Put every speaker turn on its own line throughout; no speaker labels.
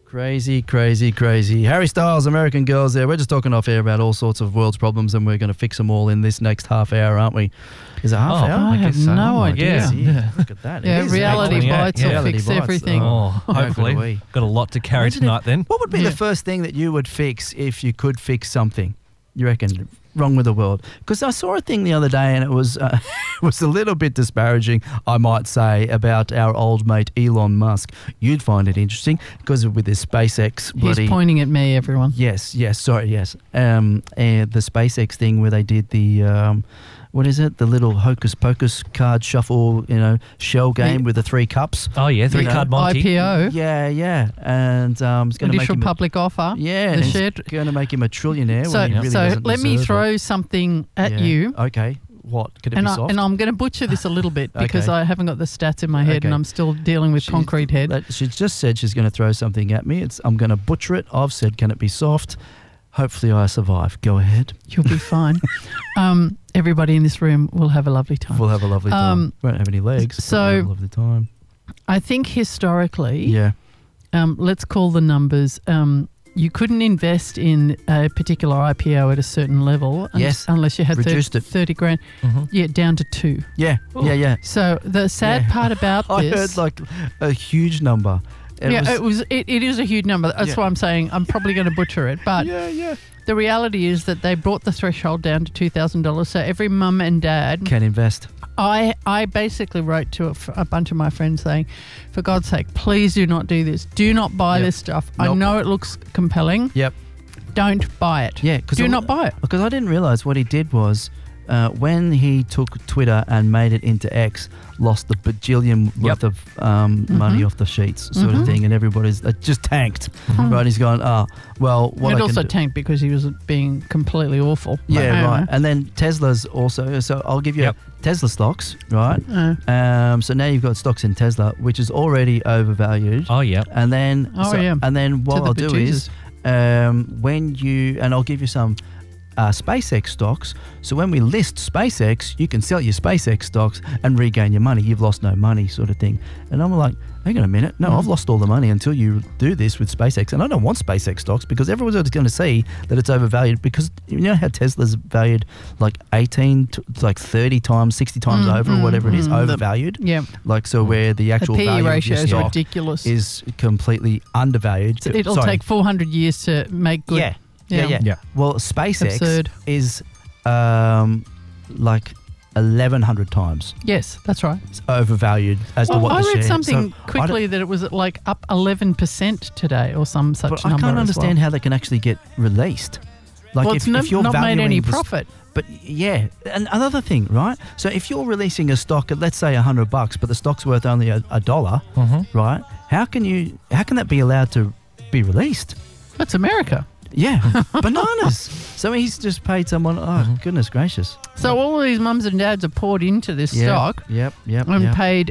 Crazy, crazy, crazy. Harry Styles, American Girls there. We're just talking off air about all sorts of world's problems and we're going to fix them all in this next half hour, aren't we? Is it half hour?
I have
guess so.
no idea.
Yeah.
Look at that.
Yeah,
It is
reality
28.
bites will
Reality
fix
bites.
everything.
Oh,
How good are
hopefully.
we?
Got a lot to carry
Imagine
tonight then.
What would be
Yeah.
the first thing that you would fix if you could fix something? You reckon? Wrong with the world? Because I saw a thing the other day and it was it was a little bit disparaging, I might say, about our old mate Elon Musk. You'd find it interesting because with his SpaceX bloody...
He's pointing at me, everyone.
Yes. And the SpaceX thing where they did the... what is it? The little hocus pocus card shuffle, shell game with the 3 cups.
Oh, yeah, 3-card Monty.
IPO,
Yeah. And it's going to make
initial
him...
public offer.
Yeah,
the
and
share.
it's going to make him a trillionaire.
So,
when he really doesn't
let me
deserve
throw
it.
something at
Yeah.
you.
Okay. What? Could it
And,
be soft?
I'm going to butcher this a little bit because
Okay.
I haven't got the stats in my head
Okay.
and I'm still dealing with concrete head.
She just said she's going to throw something at me. I'm going to butcher it. I've said, can it be soft? Hopefully I survive. Go ahead.
You'll be fine. Everybody in this room will have a lovely time.
We'll have a lovely time. Won't have any legs. but
so-
we'll have a lovely time.
I think historically,
Yeah.
let's call the numbers. You couldn't invest in a particular IPO at a certain level
Yes.
unless you had
Reduced it.
30 grand. Yeah, down to 2.
Yeah. Yeah.
So the sad
Yeah.
part about
I
this...
heard like a huge number.
it is a huge number. That's
Yeah.
why I'm saying I'm probably going to butcher it. But
Yeah.
the reality is that they brought the threshold down to $2,000. So every mum and dad...
Can invest.
I basically wrote to a bunch of my friends saying, for God's sake, please do not do this. Do not buy
Yep.
this stuff. I
Nope.
know it looks compelling.
Yep.
Don't buy it.
Yeah.
Do not buy it.
Because I didn't realise what he did was when he took Twitter and made it into X, lost the bajillion worth of money off the sheets sort of thing, and everybody's just tanked. Right? He's going, well, what
It
I
also
can do.
tanked because he was being completely awful.
Yeah,
But
right. And then Tesla's also, so I'll give you
Yep.
Tesla stocks, right?
anyway.
So now you've got stocks in Tesla, which is already overvalued.
Oh, yeah.
And then, and then what
To the
I'll do is, when you, and I'll give you some SpaceX stocks. So when we list SpaceX, you can sell your SpaceX stocks and regain your money. You've lost no money, sort of thing. And I'm like, hang on a minute. No, I've lost all the money until you do this with SpaceX. And I don't want SpaceX stocks because everyone's going to see that it's overvalued, because you know how Tesla's valued like 18 to like 30 times, 60 times over or whatever it is, overvalued.
Yeah.
Like, so where the
The
actual
PE
value of
ratio
your
is
stock
ridiculous.
is completely undervalued.
It'll take 400 years to make good.
Yeah. Well, SpaceX
Absurd.
is like 1,100 times
Yes, that's right.
overvalued as to
Well,
what
I
the
read
share.
something
So I
quickly that it was at like up 11% today or some such
but
number.
I can't
as
understand
well.
how they can actually get released. Like
Well,
if
it's
you're
not made
valuing
any
this-
profit.
But yeah, and another thing, right? So if you're releasing a stock at, let's say, $100, but the stock's worth only a dollar, right? How can that be allowed to be released?
That's America.
Yeah, bananas. So he's just paid someone. Oh goodness gracious!
So all of these mums and dads are poured into this stock
Yep.
and paid,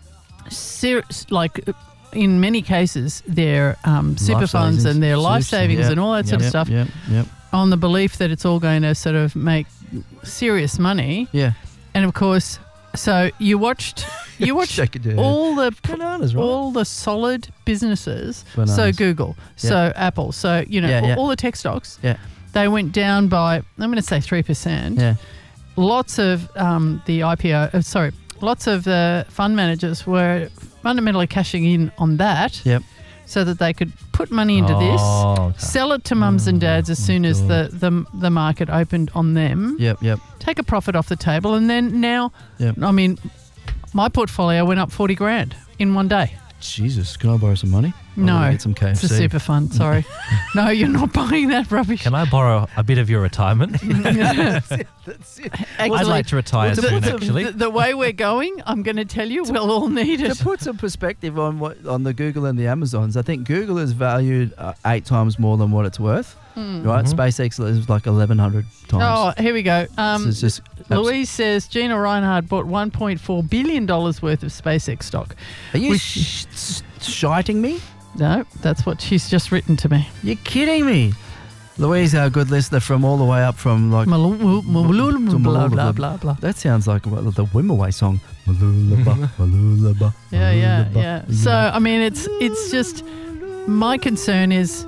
like in many cases, their super funds and their life savings and all that sort of stuff
Yep.
on the belief that it's all going to sort of make serious money.
Yeah.
And of course, so you watched
Shake it,
all the
bananas, right?
all the solid businesses.
Bananas.
So Google, so Apple, so all the tech stocks.
Yeah.
They went down by, I'm going to say 3%.
Yeah.
Lots of the IPO, lots of the fund managers were fundamentally cashing in on that.
Yep.
So that they could put money into this, sell it to mums and dads as soon as the market opened on them.
Yep.
Take a profit off the table, and then now,
Yep.
I mean, my portfolio went up 40 grand in one day.
Jesus, can I borrow some money?
No,
I wanna get some KFC.
it's a super fund. Sorry, no, you're not buying that rubbish.
Can I borrow a bit of your retirement?
That's it.
Actually,
I'd like to retire soon, actually.
the way we're going, I'm going to tell you, we'll all need it.
To put some perspective on the Google and the Amazons, I think Google is valued 8 times more than what it's worth. Right, SpaceX is like 1,100 times.
Oh, here we go.
So it's just
Louise says Gina Reinhardt bought $1.4 billion worth of SpaceX stock.
Are you shiting me?
No, that's what she's just written to me.
You're kidding me. Louise, our good listener from all the way up from like...
Blah, blah, blah, blah.
That sounds like the Wimaway song. Malulaba, malulaba,
Yeah.
malulaba.
So, I mean, it's just My concern is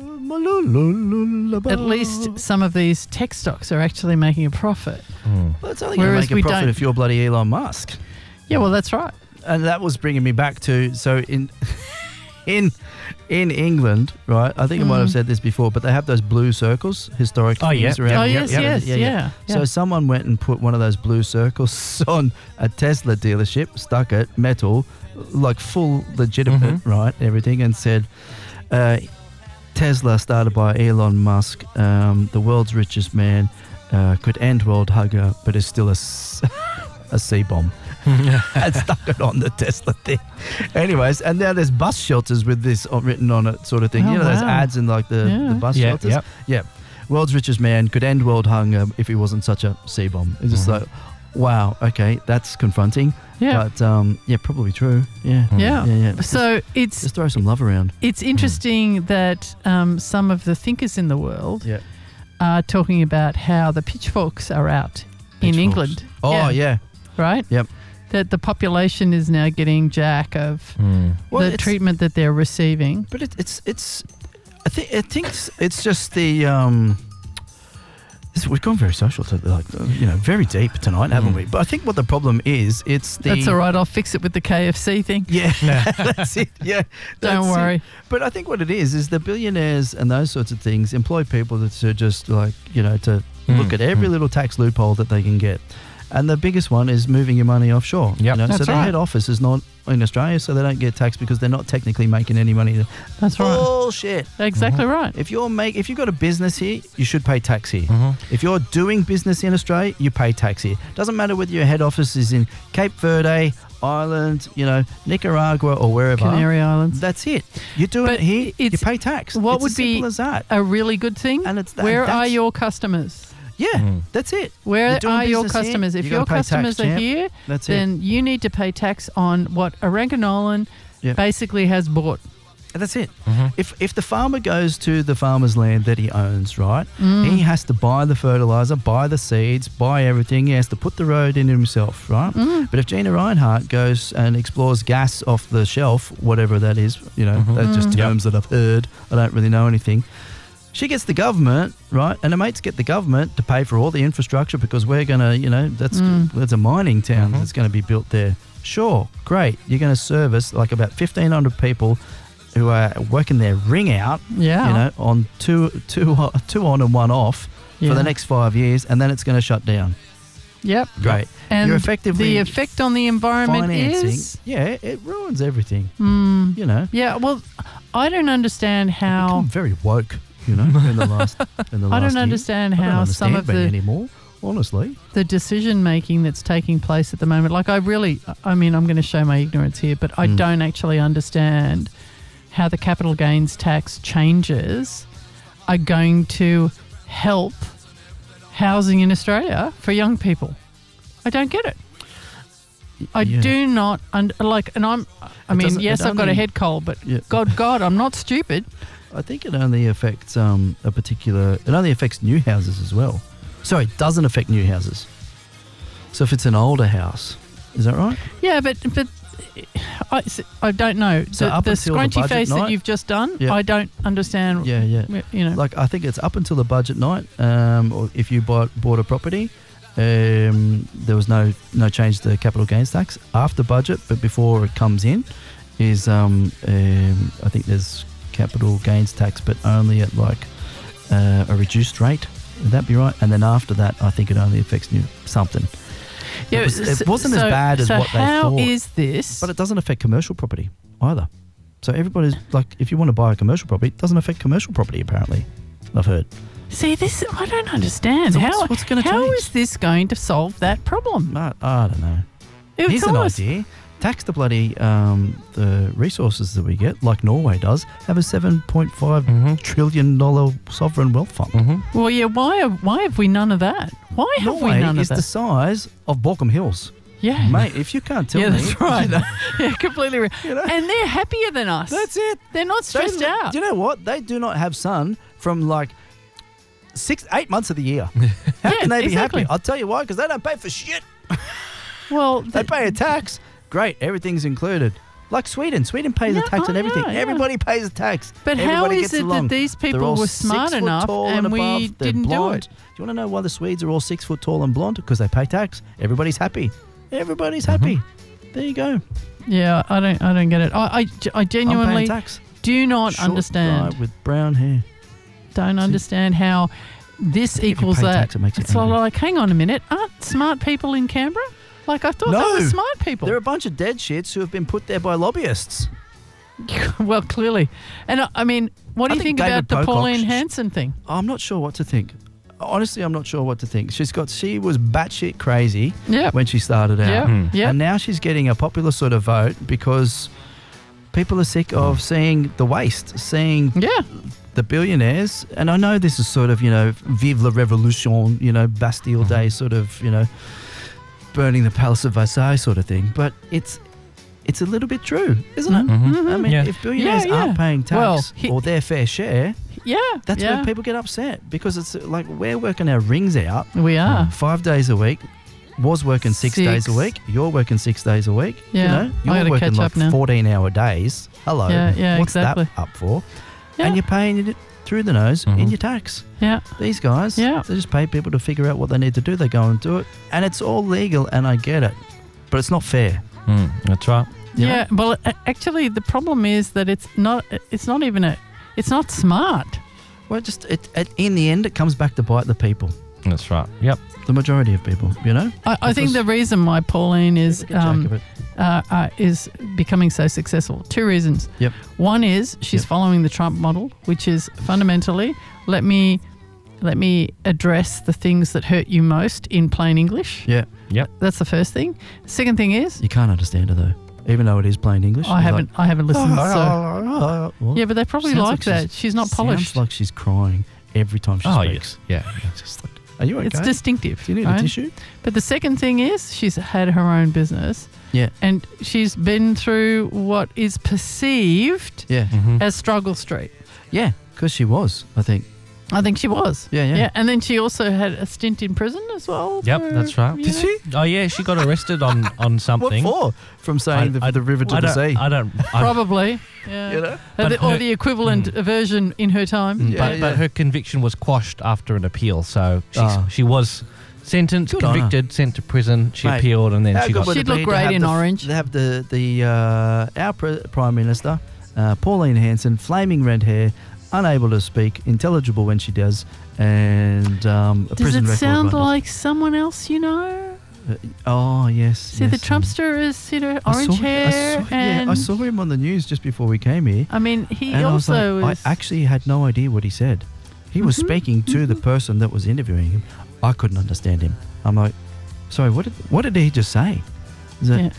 at least some of these tech stocks are actually making a profit.
Well, it's only going to
Whereas
make a
we
profit
don't.
if you're bloody Elon Musk.
Yeah, well, that's right.
And that was bringing me back to, so in England, right? I think I might have said this before, but they have those blue circles, historic
Oh, yeah.
things around.
Oh, yes, yeah.
So someone went and put one of those blue circles on a Tesla dealership, stuck it, metal, like full legitimate, right, everything, and said, Tesla started by Elon Musk, the world's richest man, could end world hunger, but is still a C-bomb. And stuck it on the Tesla thing. Anyways, and now there's bus shelters with this written on it, sort of thing.
Oh,
you know those
wow.
ads in like the bus shelters?
Yep.
Yeah. World's richest man could end world hunger if he wasn't such a C-bomb. It's just like, wow, okay, that's confronting.
Yeah.
But, yeah, probably true. Yeah.
Yeah. So
Just throw some love around.
it's interesting that some of the thinkers in the world
Yeah.
are talking about how the pitchforks are out in
Pitchforks.
England.
Oh, yeah.
Right?
Yep.
That the population is now getting jack of
Well,
the
it's-
treatment that they're receiving.
But I think it's just the we've gone very social to very deep tonight, haven't we? But I think what the problem is, it's the
That's all right. I'll fix it with the KFC thing.
Yeah, that's it. Yeah,
Don't
that's
worry.
it. But I think what it is the billionaires and those sorts of things employ people to just to look at every little tax loophole that they can get. And the biggest one is moving your money offshore.
Yep.
So
That's
their
right.
head office is not in Australia, so they don't get taxed because they're not technically making any money.
That's right.
Bullshit.
Exactly right.
If you've got a business here, you should pay tax here. If you're doing business in Australia, you pay tax here. Doesn't matter whether your head office is in Cape Verde, Ireland, Nicaragua, or wherever.
Canary Islands.
That's it. You do
But
it here, you
it's-
pay tax.
What
It's
would
as simple
be
as that.
a really good thing?
And it's that-
Where are
that's-
your customers?
Yeah, that's it.
Where
You're doing
are your
business here,
customers? If
you
your
gotta pay tax,
customers are
champ.
here,
That's it.
then you need to pay tax on what Oranka Nolan
Yep.
basically has bought.
That's it. If the farmer goes to the farmer's land that he owns, right, he has to buy the fertilizer, buy the seeds, buy everything. He has to put the road in himself, right? But if Gina Reinhart goes and explores gas off the shelf, whatever that is, that's just terms that I've heard. I don't really know anything. She gets the government, right, and her mates get the government to pay for all the infrastructure because we're going to, that's a mining town that's going to be built there. Sure, great. You're going to service like about 1,500 people who are working their ring out,
Yeah.
on two on and one off for
Yeah.
the next 5 years, and then it's going to shut down.
Yep.
Great.
And
You're effectively
the effect on the environment
financing.
is...
Yeah, it ruins everything.
Yeah, well, I don't understand how...
Become very woke, in the last
I don't
year.
understand
I don't
how some
understand
of
me
the
anymore, honestly.
the decision making that's taking place at the moment. Like, I'm going to show my ignorance here, but I don't actually understand how the capital gains tax changes are going to help housing in Australia for young people. I don't get it. I do not yes, I've got a head cold, but
Yeah.
God, I'm not stupid.
I think it only affects it only affects new houses as well. Sorry, it doesn't affect new houses. So if it's an older house, is that right?
Yeah, but I don't know.
So
the
up until the
scrunchy
budget
face that
night-
you've just done,
Yeah.
I don't understand.
Yeah.
Like,
I think it's up until the budget night, or if you bought a property, there was no change to the capital gains tax. After budget, but before it comes in, is I think there's capital gains tax, but only at like a reduced rate. Would that be right? And then after that, I think it only affects something.
yeah,
It wasn't as bad as what they
how
thought.
is this?
But it doesn't affect commercial property either. So everybody's like, if you want to buy a commercial property, it doesn't affect commercial property, apparently. I've heard.
See, this I don't understand.
So
how
what's gonna
how
change?
is this going to solve that problem?
I don't know.
It's
Here's an
almost-
idea. Tax the bloody the resources that we get, like Norway does. Have a $7.5 trillion sovereign wealth fund.
Well, yeah. Why have we none of that? Why have we
Norway
none of
is
that?
the size of Borkham Hills.
Yeah,
Mate, if you can't tell
yeah,
me.
that's right.
you know,
Yeah, completely right.
You know?
And they're happier than us.
that's it.
They're not stressed out.
Do you know what? They do not have sun from like 8 months of the year. How
Yeah,
can they be
exactly.
happy? I'll tell you why, because they don't pay for shit.
Well,
They pay a tax. Great, everything's included. Like Sweden. Sweden pays a tax on everything.
yeah.
Everybody pays a tax.
But
Everybody
how is
gets
it
along.
that these
They're
people
all
were
6
smart
foot
enough
tall
and we
above. They're
didn't do
blonde.
it?
Do you want to know why the Swedes are all 6 foot tall and blonde? Because they pay tax. Everybody's happy. Everybody's happy. There you go.
Yeah, I don't get it. I
I'm paying
genuinely
tax.
do not
Short
understand.
guy with brown hair.
Don't understand how this
think if you
equals
pay
that.
tax, it makes you
It's all
angry.
like, hang on a minute, aren't smart people in Canberra? Like, I thought they
No.
were smart people.
There are a bunch of dead shits who have been put there by lobbyists.
Well, clearly. And I mean, what do
I
you
think
think about
David
the
Pocock
Pauline
sh-
Hanson thing?
I'm not sure what to think. Honestly, I'm not sure what to think. She was batshit crazy
Yeah.
when she started out.
Yeah. Yeah.
And now she's getting a popular sort of vote because people are sick of seeing the waste, seeing
Yeah.
the billionaires. And I know this is sort of, Vive la Revolution, Bastille Day sort of, burning the Palace of Versailles sort of thing. But it's a little bit true, isn't it? I mean,
Yeah.
if billionaires
Yeah, yeah.
aren't paying tax
Well,
or their fair share,
Yeah.
that's
yeah.
where people get upset because it's like we're working our rings out
We are.
5 days a week. Was working 6 days a
6.
week. You're working 6 days a week.
Yeah. I gotta
You're working
catch
like
up now.
14-hour days. Hello.
Yeah,
What's
exactly.
that up for?
Yeah.
And you're paying it through the nose in your tax.
Yeah.
These guys,
Yeah.
they just pay people to figure out what they need to do. They go and do it. And it's all legal, and I get it. But it's not fair.
That's right.
You know?
Yeah. Well, actually, the problem is that it's not smart.
Well, in the end, it comes back to bite the people.
That's right. Yep.
The majority of people,
I think the reason why Pauline is
Get a joke of it.
is becoming so successful. 2 reasons.
Yep.
One is she's
Yep.
following the Trump model, which is fundamentally let me address the things that hurt you most in plain English.
Yeah.
Yep.
That's the first thing. Second thing is
You can't understand it, though. Even though it is plain English.
I
You're
haven't listened.
like,
So
What?
yeah, but they probably
Sounds
like that. She's not polished.
Sounds like she's crying every time she
Oh,
speaks.
yes. Yeah.
Just like, are you okay?
It's distinctive.
Do you need
right?
a tissue?
But the second thing is she's had her own business.
Yeah.
And she's been through what is perceived
Yeah.
as Struggle Street.
Yeah, because she was, I think.
I think she was.
Yeah, yeah.
And then she also had a stint in prison as well.
Yep,
for,
that's right.
you
Did
know.
she?
Oh, yeah, she got arrested on something.
What for? From saying the river to
I
the
don't-
sea.
I don't.
Probably. Yeah.
You know?
Or the equivalent version in her time.
Yeah,
But her conviction was quashed after an appeal, so
Ah.
she was sentenced,
Good on her.
convicted, sent to prison. She
Mate,
appealed, and then
How
she
good
got.
would it
She'd look
be to
great
have
in orange.
They have our Prime Minister, Pauline Hanson, flaming red hair, unable to speak, intelligible when she does, and a
Does
prison
it
record
sound
right now.
like someone else you know?
Oh, yes.
See,
yes,
the Trumpster is,
I
orange
saw-
hair.
I saw him on the news just before we came here.
I mean, he
And
also
I was like,
is.
I actually had no idea what he said. He was speaking to the person that was interviewing him. I couldn't understand him. I'm like, sorry, what did he just say? Is it,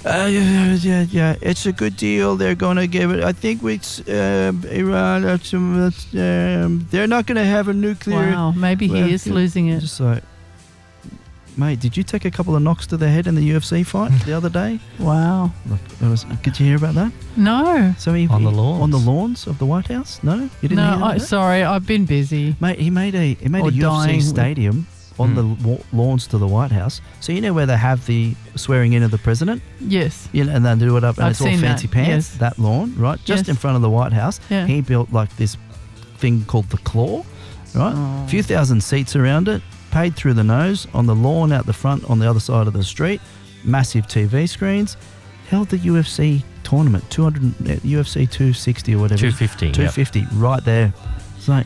yeah, it's a good deal. They're going to give it. I think Iran. They're not going to have a nuclear.
Wow, maybe he is
Yeah.
losing it.
Just like, mate, did you take a couple of knocks to the head in the UFC fight the other day?
Wow.
Look, did you hear about that?
No.
So he
On the lawns.
on the lawns of the White House. No, you didn't hear
No,
about that?
sorry, I've been busy.
Mate, he made a
Or
UFC
dying.
stadium on the lawns to the White House. So you know where they have the swearing in of the president,
Yes.
and they do it up, and
I've
it's all
seen
fancy
that,
pants.
yes.
That lawn, right, just
Yes.
in front of the White House.
Yeah.
He built like this thing called the Claw, right?
Oh.
A few thousand seats around it, paid through the nose on the lawn out the front on the other side of the street. Massive TV screens. Held the UFC tournament, UFC 260 or whatever.
250. Yep.
250 right there. It's like,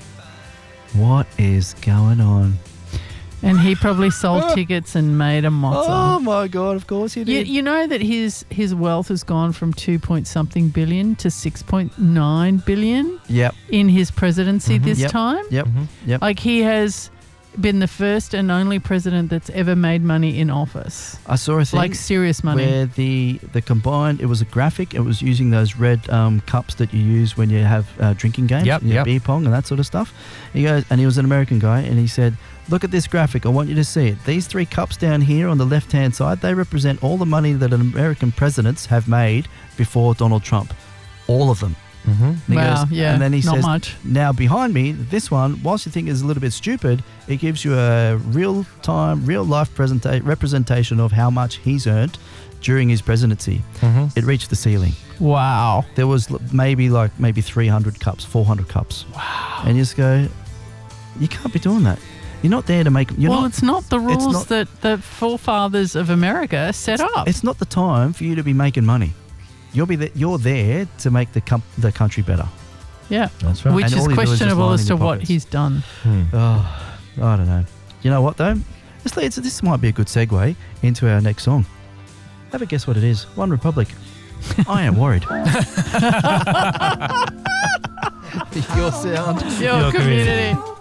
what is going on?
And he probably sold tickets and made a
Oh
mozza.
my God! Of course he did.
You know that his wealth has gone from 2-point-something billion to 6.9 billion
Yep.
in his presidency this
Yep.
time.
Yep. Yep.
Like he has been the first and only president that's ever made money in office.
I saw a thing
Like serious money.
where the combined. It was a graphic. It was using those red cups that you use when you have drinking games,
Yep,
your
yep.
beer pong and that sort of stuff. He goes, and he was an American guy, and he said, "Look at this graphic. I want you to see it. These 3 cups down here on the left-hand side, they represent all the money that American presidents have made before Donald Trump. All of them.
Mm-hmm.
And he
Wow, yeah,
and then he
not
says,
much.
now behind me, this one, whilst you think is a little bit stupid, it gives you a real-time, real-life representation of how much he's earned during his presidency.
Mm-hmm.
It reached the ceiling.
Wow.
There was maybe 300 cups, 400 cups.
Wow.
And you just go, you can't be doing that. You're not there to make...
It's not the rules
not-
that the forefathers of America set up.
It's not the time for you to be making money. You're there to make the country better.
Yeah.
That's right.
Which
And
is
all you do is just
questionable
line
as
in
to
your
what
pockets.
he's done.
Oh, I don't know. You know what, though? This might be a good segue into our next song. Have a guess what it is. One Republic. I am worried. Your sound.
Your
Your community.
community.